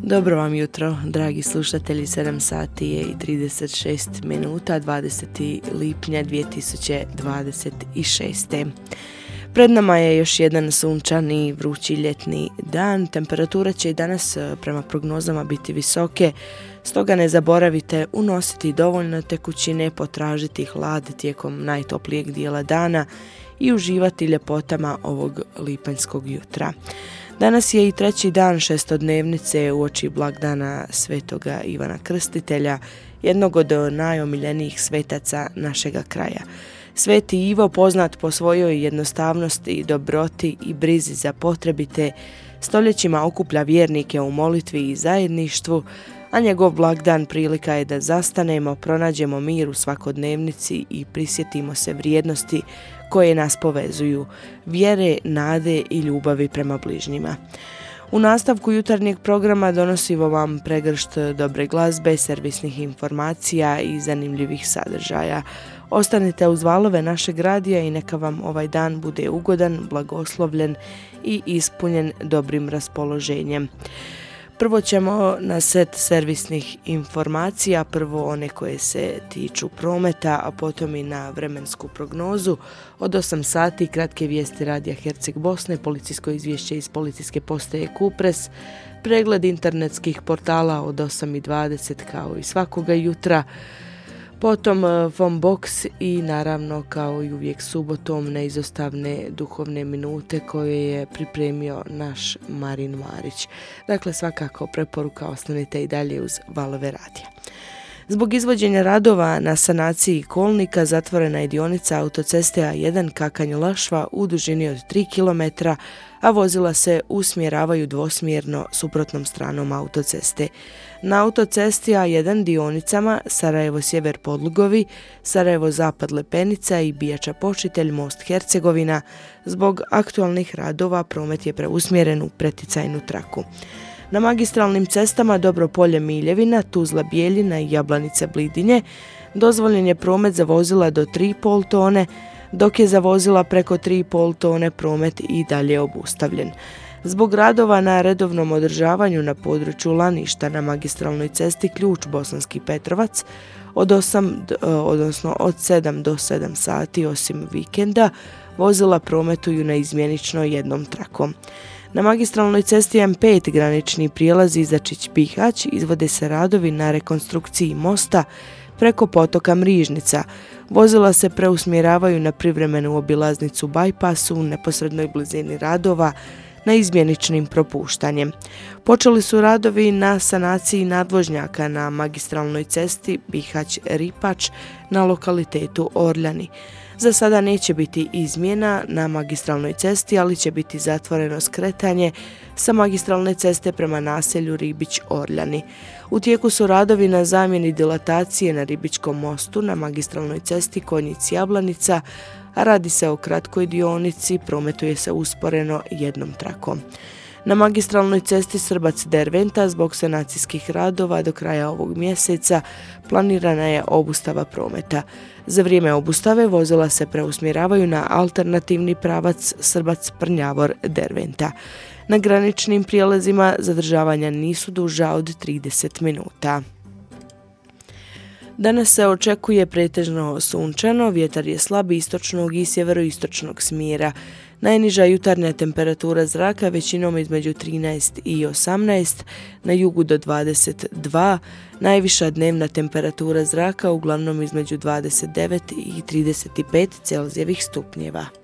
Dobro vam jutro, dragi slušatelji, 7 sati je i 36 minuta, 20. lipnja 2026. Pred nama je još jedan sunčani, vrući ljetni dan. Temperatura će i danas prema prognozama biti visoke, stoga ne zaboravite unositi dovoljno tekućine, potražiti hlad tijekom najtoplijeg dijela dana i uživati ljepotama ovog lipanjskog jutra. Danas je i treći dan šestodnevnice uoči blagdana Svetoga Ivana Krstitelja, jednog od najomiljenijih svetaca našega kraja. Sveti Ivo, poznat po svojoj jednostavnosti, dobroti i brizi za potrebite, stoljećima okuplja vjernike u molitvi i zajedništvu, a njegov blagdan prilika je da zastanemo, pronađemo mir u svakodnevnici i prisjetimo se vrijednosti koje nas povezuju, vjere, nade i ljubavi prema bližnjima. U nastavku jutarnjeg programa donosimo vam pregršt dobre glazbe, servisnih informacija i zanimljivih sadržaja. Ostanite uz valove našeg radija i neka vam ovaj dan bude ugodan, blagoslovljen i ispunjen dobrim raspoloženjem. Prvo ćemo na set servisnih informacija, prvo one koje se tiču prometa, a potom i na vremensku prognozu. Od 8 sati kratke vijesti Radija Herceg Bosne, policijsko izvješće iz policijske postaje Kupres, pregled internetskih portala od 8:20 kao i svakoga jutra, potom phone box i naravno kao i uvijek subotom neizostavne duhovne minute koje je pripremio naš Marin Marić. Dakle, svakako preporuka, ostanite i dalje uz valove radija. Zbog izvođenja radova na sanaciji kolnika zatvorena je dionica autoceste A1 Kakanj-Lašva u dužini od 3 km, a vozila se usmjeravaju dvosmjerno suprotnom stranom autoceste. Na autocesti A1 dionicama Sarajevo-Sjever Podlugovi, Sarajevo-Zapad Lepenica i Bijača-Počitelj Most Hercegovina zbog aktualnih radova promet je preusmjeren u preticajnu traku. Na magistralnim cestama Dobropolje Miljevina, Tuzla Bijeljina i Jablanice Blidinje dozvoljen je promet za vozila do 3,5 tone, dok je za vozila preko 3,5 tone promet i dalje obustavljen. Zbog radova na redovnom održavanju na području Laništa na magistralnoj cesti Ključ Bosanski Petrovac od 7 do 7 sati osim vikenda vozila prometuju neizmjenično jednom trakom. Na magistralnoj cesti M5 granični prijelaz Izačić-Bihać izvode se radovi na rekonstrukciji mosta preko potoka Mrižnica. Vozila se preusmjeravaju na privremenu obilaznicu Bajpasu u neposrednoj blizini radova na izmjeničnim propuštanjem. Počeli su radovi na sanaciji nadvožnjaka na magistralnoj cesti Bihać-Ripač na lokalitetu Orljani. Za sada neće biti izmjena na magistralnoj cesti, ali će biti zatvoreno skretanje sa magistralne ceste prema naselju Ribić-Orljani. U tijeku su radovi na zamjeni dilatacije na Ribičkom mostu na magistralnoj cesti Konjic-Jablanica, a radi se o kratkoj dionici, prometuje se usporeno jednom trakom. Na magistralnoj cesti Srbac-Derventa zbog sanacijskih radova do kraja ovog mjeseca planirana je obustava prometa. Za vrijeme obustave vozila se preusmjeravaju na alternativni pravac Srbac-Prnjavor-Derventa. Na graničnim prijelazima zadržavanja nisu duža od 30 minuta. Danas se očekuje pretežno sunčano, vjetar je slab istočnog i sjeveroistočnog smjera. Najniža jutarnja temperatura zraka većinom između 13 i 18, na jugu do 22, najviša dnevna temperatura zraka uglavnom između 29 i 35 Celzijevih stupnjeva.